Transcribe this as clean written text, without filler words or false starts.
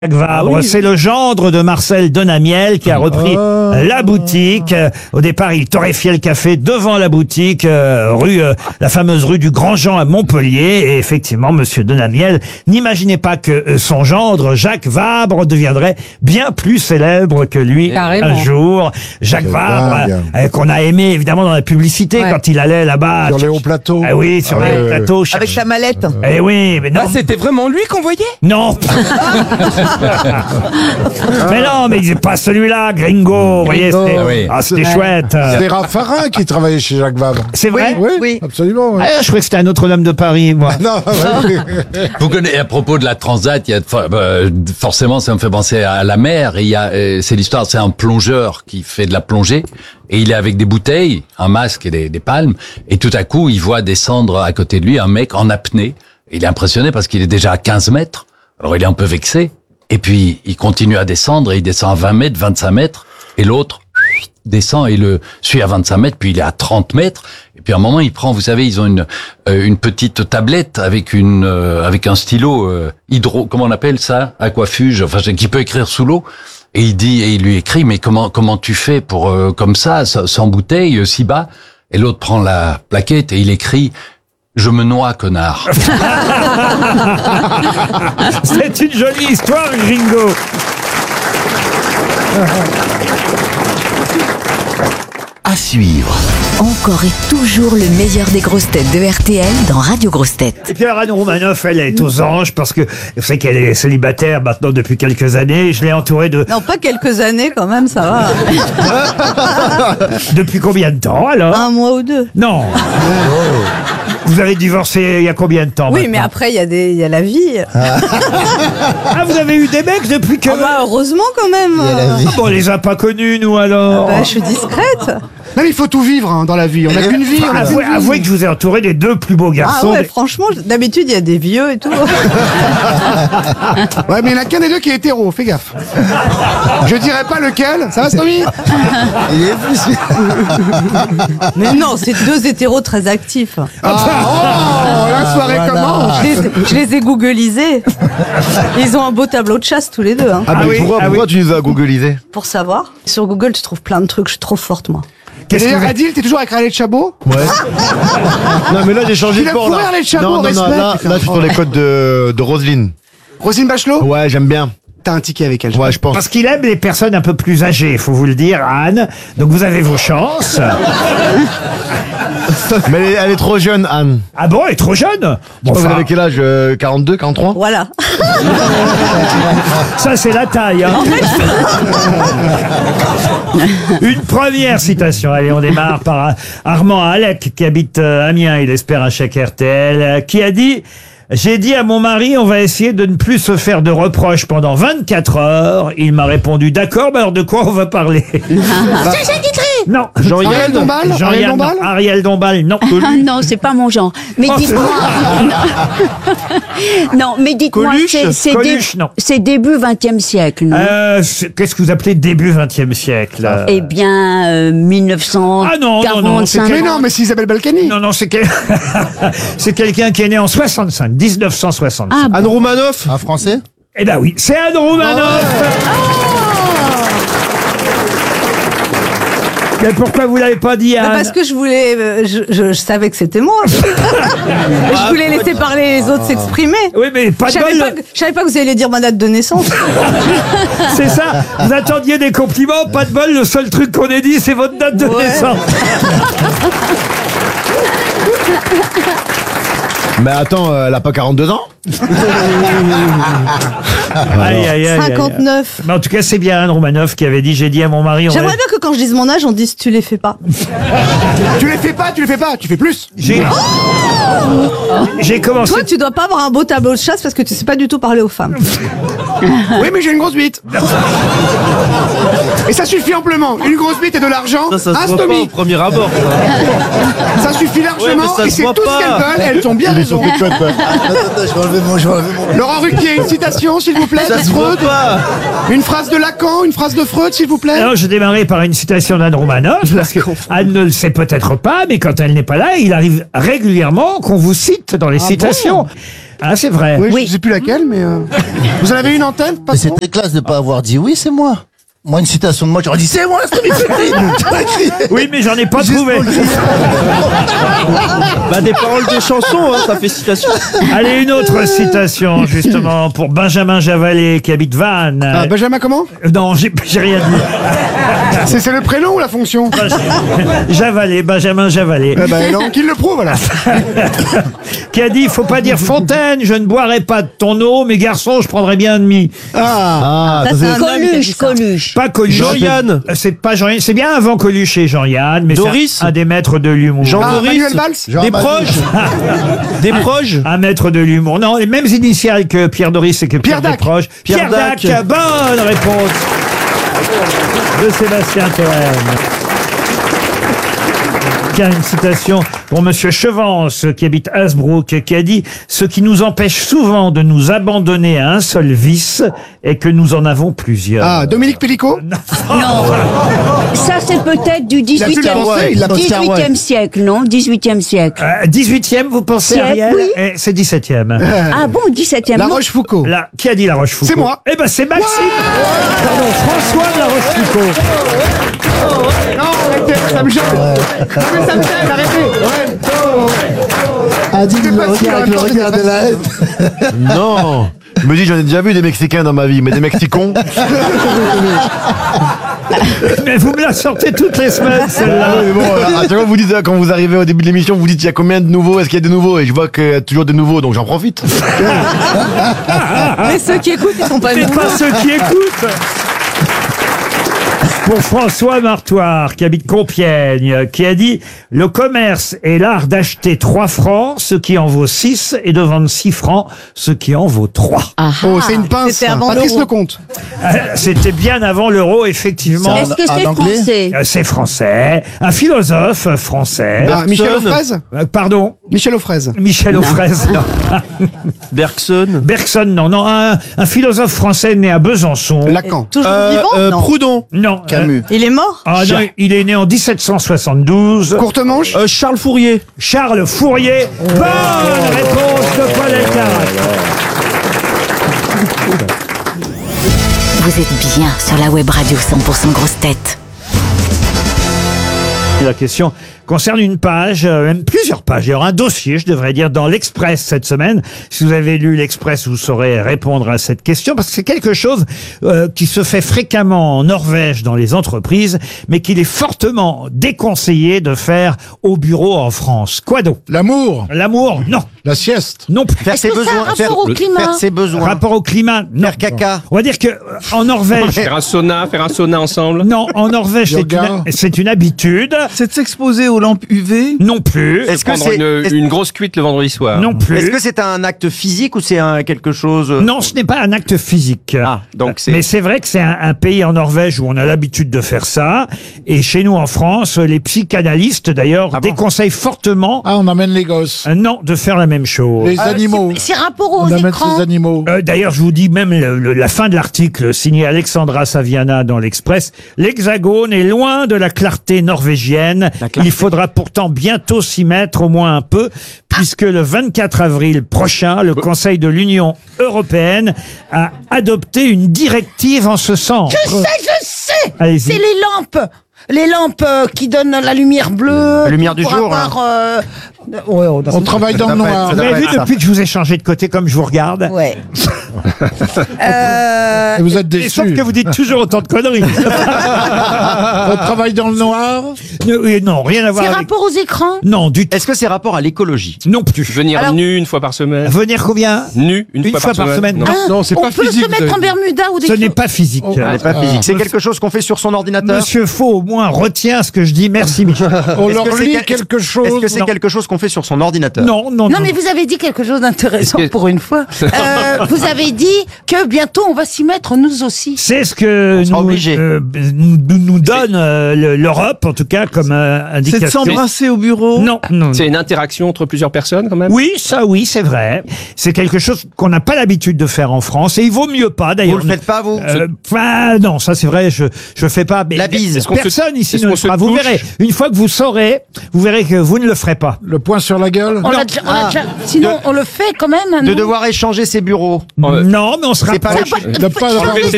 Vabre, c'est le gendre de Marcel Denamiel qui a repris la boutique. Au départ, il torréfiait le café devant la boutique, la fameuse rue du Grand Jean à Montpellier. Et effectivement, Monsieur Denamiel n'imaginait pas que son gendre, Jacques Vabre, deviendrait bien plus célèbre que lui un jour. Jacques Vabre, qu'on a aimé évidemment dans la publicité quand il allait là-bas. Sur les hauts plateaux. Ah oui, sur les hauts plateaux. Avec sa mallette. Eh oui, mais non. Ah, c'était vraiment lui qu'on voyait? Non. Mais non, mais c'est pas celui-là, Gringo. Vous voyez, c'était chouette. C'est Raffarin qui travaillait chez Jacques Vabre. C'est vrai? Oui, absolument. Oui. Ah, je croyais que c'était un autre homme de Paris, moi. Non, Vous connaissez, à propos de la Transat, il y a forcément, ça me fait penser à la mer. Et il y a, c'est l'histoire, c'est un plongeur qui fait de la plongée et il est avec des bouteilles, un masque et des palmes. Et tout à coup, il voit descendre à côté de lui un mec en apnée. Il est impressionné parce qu'il est déjà à 15 mètres. Alors il est un peu vexé. Et puis, il continue à descendre, et il descend à 20 mètres, 25 mètres, et l'autre descend et le suit à 25 mètres, puis il est à 30 mètres, et puis à un moment, il prend, vous savez, ils ont une petite tablette avec un stylo comment on appelle ça? Aquafuge, enfin, qui peut écrire sous l'eau. Et il lui écrit, mais comment tu fais pour, comme ça, sans bouteille, si bas? Et l'autre prend la plaquette et il écrit, je me noie, connard. C'est une jolie histoire, Gringo. À suivre. Encore et toujours le meilleur des grosses têtes de RTL dans Radio Grosses Têtes. Et puis alors, Anne Romanoff, elle est aux anges parce que vous savez qu'elle est célibataire maintenant depuis quelques années. Je l'ai entourée de... Non, pas quelques années quand même, ça va. Depuis combien de temps alors? Un mois ou deux. Non. Vous avez divorcé il y a combien de temps? Oui, maintenant? mais après, il y a la vie. Ah, vous avez eu des mecs depuis que... Ah bah, heureusement quand même. Ah bon, on les a pas connus, nous, alors. Bah, je suis discrète. Non, mais il faut tout vivre dans la vie. On n'a qu'une vie. Avouez que je vous ai entouré des deux plus beaux garçons. Ah ouais, franchement, d'habitude, il y a des vieux et tout. Ouais, mais il n'y en a qu'un des deux qui est hétéro, fais gaffe. Je dirais pas lequel. Ça va, Stomy? Mais non, c'est deux hétéros très actifs. La soirée commence. Je les ai googlisés. Ils ont un beau tableau de chasse tous les deux. Hein. Ah, mais pourquoi tu nous as googlisé? Pour savoir. Sur Google, tu trouves plein de trucs. Je suis trop forte, moi. D'ailleurs, Adil, t'es toujours avec Raleigh de Chabot? Ouais. Non, mais là, j'ai changé Tu de l'as port, fourré, là. Raleigh de Chabot, Non, respect, là, putain. je suis sur les codes de Roselyne. Roselyne Bachelot? Ouais, j'aime bien. T'as un ticket avec elle. Ouais, je pense. Parce qu'il aime les personnes un peu plus âgées, faut vous le dire, Anne. Donc vous avez vos chances. Mais elle est trop jeune, Anne. Ah bon, elle est trop jeune? Bon, Vous enfin, avez quel âge? 42, 43? Voilà. ça c'est la taille. Hein. Une première citation. Allez, on démarre par Armand Alec, qui habite Amiens. Il espère un chèque RTL, qui a dit... J'ai dit à mon mari, on va essayer de ne plus se faire de reproches pendant 24 heures. Il m'a répondu, d'accord, mais alors de quoi on va parler? Sacha Guitry. Non. Ariel Dombal? Ariel Dombal? Ariel Dombal, non. Non, c'est pas mon genre. Mais dites-moi. Non, mais dites-moi, Coluche, non. c'est début 20e siècle, non? Qu'est-ce que vous appelez début 20e siècle? Eh bien, 1945. Ah non, Mais non, mais c'est Isabelle Balkany. Non, c'est c'est quelqu'un qui est né en 65, 1965. Ah, bon. Anne Romanoff? Un Français? Eh ben oui, c'est Anne Romanoff. Mais pourquoi vous l'avez pas dit, Anne? Parce que je voulais, je savais que c'était moi. Je voulais laisser parler les autres s'exprimer. Oui, mais pas de Je savais pas que vous alliez dire ma date de naissance. C'est ça. Vous attendiez des compliments, pas de bol. Le seul truc qu'on ait dit, c'est votre date de naissance. Mais attends, elle a pas 42 ans? Aïe. 59. Mais en tout cas, c'est bien Anne Romanoff qui avait dit, j'ai dit à mon mari... J'aimerais bien que quand je dise mon âge, on dise tu les fais pas. Tu les fais pas, tu fais plus. J'ai commencé... Toi, tu dois pas avoir un beau tableau de chasse parce que tu sais pas du tout parler aux femmes. Oui, mais j'ai une grosse bite. Et ça suffit amplement. Une grosse bite et de l'argent. Ça se voit pas au premier abord. Ça suffit largement. Ouais, mais ça et se c'est voit tout ce qu'elles pas. veulent. Elles ont bien raison. Attends, je vais enlever mon. Laurent Ruquier, une citation, s'il vous plaît, de Freud. Une phrase de Lacan, une phrase de Freud, s'il vous plaît. Alors, je démarrais par une citation d'Anne Romanoff, parce que Anne ne le sait peut-être pas, mais quand elle n'est pas là, il arrive régulièrement qu'on vous cite dans les citations. Ah, c'est vrai. Oui, je sais plus laquelle, mais... Vous en avez une en tête, Mais patron? c'était classe de pas avoir dit oui, c'est moi. Moi, une citation de moi, j'aurais dit c'est moi, c'est Oui, mais j'en ai pas trouvé. Bah, des paroles de chansons, hein, ça fait citation. Allez, une autre citation, justement, pour Benjamin Javalet, qui habite Vannes. Ah, Benjamin comment? Non, j'ai rien dit. C'est le prénom ou la fonction? Javalet, Benjamin Javalet. Eh ben, non, qu'il le prouve, voilà. Qui a dit, faut pas dire Fontaine, je ne boirai pas de ton eau, mais garçon, je prendrai bien un demi. Ah, Ça, c'est un homme qui a dit Coluche, ça. Coluche. Pas Coluche. Jean-Yann. C'est pas Jean-Yann. C'est bien avant Coluche et Jean-Yann, mais Doris. c'est un des maîtres de l'humour. Ah, Manuel Valls? Des proches. Des proches. Un maître de l'humour. Non, les mêmes initiales que Pierre Doris et que Pierre Dac. Desproges. Pierre Dac. Dac. Bonne réponse de Sébastien Toen. Tiens, une citation pour Monsieur Chevance, qui habite Hasbrook, qui a dit « Ce qui nous empêche souvent de nous abandonner à un seul vice est que nous en avons plusieurs. » Ah, Dominique Pellicot? Non. Ça, c'est peut-être du a pu l'avancer, il l'a pas 18e siècle, non? 18e siècle. 18e, vous pensez, Siècle, Ariel? oui. Eh, c'est 17e. Ah bon, 17e. La non. Rochefoucauld. Là, qui a dit La Rochefoucauld? C'est moi. Eh ben, c'est Maxime. Pardon, François de La Rochefoucauld. Non, arrêtez, ça me gêne. Mais ça me gêne, arrêtez. Ouais. Ah, dis C'est le facile, regard, en le même temps, regard de c'est la haine. non. Je me dis, j'en ai déjà vu des Mexicains dans ma vie, mais des Mexicons. Mais vous me la sortez toutes les semaines, celle-là. Mais bon, à chaque fois, vous dites, quand vous arrivez au début de l'émission, vous dites, il y a combien de nouveaux? Est-ce qu'il y a des nouveaux? Et je vois qu'il y a toujours des nouveaux, donc j'en profite. Mais ceux qui écoutent, ils sont pas C'est nouveaux. pas ceux qui écoutent. Pour François Martoire, qui habite Compiègne, qui a dit « Le commerce est l'art d'acheter 3 francs, ce qui en vaut 6, et de vendre 6 francs, ce qui en vaut 3. Oh, c'est une pince. C'était avant Patrice l'euro. Lecomte. C'était bien avant l'euro, effectivement. Est-ce que c'est en anglais français? C'est français. Un philosophe français. Ah, Michel Offrez? Pardon, Michel Offrez. Michel Offrez. Bergson. Bergson, non. Non, un philosophe français né à Besançon. Lacan. Toujours vivant? Non. Proudhon. Non. Camus. Il est mort? Ah non, il est né en 1772. Courte manche. Charles Fourier. Charles Fourier. Bonne réponse de Paul Elkarat. Vous êtes bien sur la web radio 100% grosses têtes. La question concerne une page, même plusieurs pages, il y aura un dossier, je devrais dire, dans l'Express cette semaine. Si vous avez lu l'Express, vous saurez répondre à cette question, parce que c'est quelque chose qui se fait fréquemment en Norvège dans les entreprises, mais qu'il est fortement déconseillé de faire au bureau en France. Quoi donc? L'amour, L'amour? Non. la sieste. Non plus. Est-ce que ça a un rapport au climat? Faire ses besoins. Rapport au climat? Non. Faire caca. On va dire que en Norvège... Faire un sauna ensemble. Non, en Norvège, Yoga. c'est une habitude. C'est de s'exposer aux lampes UV. Non plus. Est-ce que Prendre c'est une grosse cuite le vendredi soir. Non plus. est-ce que c'est un acte physique ou c'est quelque chose Non, ce n'est pas un acte physique. Ah, donc c'est Mais c'est vrai que c'est un pays en Norvège où on a l'habitude de faire ça. Et chez nous en France, les psychanalystes d'ailleurs Ah bon déconseillent fortement Ah, on amène les gosses. non de faire la même chose. Les animaux. C'est rapport aux On amène écrans. ces animaux. D'ailleurs, je vous dis même la fin de l'article signé Alexandra Saviana dans l'Express. L'Hexagone est loin de la clarté norvégienne. Il faudra pourtant bientôt s'y mettre au moins un peu, puisque le 24 avril prochain, le Conseil de l'Union européenne a adopté une directive en ce sens. Je sais. Allez-y. C'est les lampes. Les lampes qui donnent la lumière bleue. La lumière du pour jour, avoir, ouais, On travaille dans le noir. Vous avez vu depuis que je vous ai changé de côté comme je vous regarde? Ouais. Et vous êtes Et sauf déçus. que vous dites toujours autant de conneries. On travaille dans le noir. Non, rien à voir C'est avec... rapport aux écrans. Non, du tout. Est-ce que c'est rapport à l'écologie? Non plus. Venir Alors- nu une fois par semaine. Venir combien? Nu une fois par semaine. Non. Non, c'est On pas peut physique. se mettre en Bermuda ou des Ce choses. n'est pas physique. Oh. Ce n'est pas physique. C'est quelque chose qu'on fait sur son ordinateur? Monsieur Faux, au moins, retient ce que je dis. Merci, Michel. On Est-ce leur que c'est lit quel- quelque chose. Est-ce que c'est Non. quelque chose qu'on fait sur son ordinateur? Non, non, Non, mais vous avez dit quelque chose d'intéressant Est-ce que- pour une fois. Vous avez dit que bientôt on va s'y mettre nous aussi. c'est ce que sera nous, obligé. nous donne l'Europe, en tout cas, comme indication. C'est de s'embrasser au bureau. Non, non. C'est une interaction entre plusieurs personnes quand même. Oui, ça, oui, c'est vrai. C'est quelque chose qu'on n'a pas l'habitude de faire en France, et il vaut mieux pas, Vous d'ailleurs. le faites pas, vous? Enfin, non, ça c'est vrai, je fais pas. Mais La bise. Est-ce qu'on se- personne ici est-ce ne qu'on le se fera. Vous touche verrez, une fois que vous saurez, vous verrez que vous ne le ferez pas. Le poing sur la gueule. Sinon, on le fait quand même. De devoir échanger ses bureaux. Non, mais on se rapproche. De pas avoir de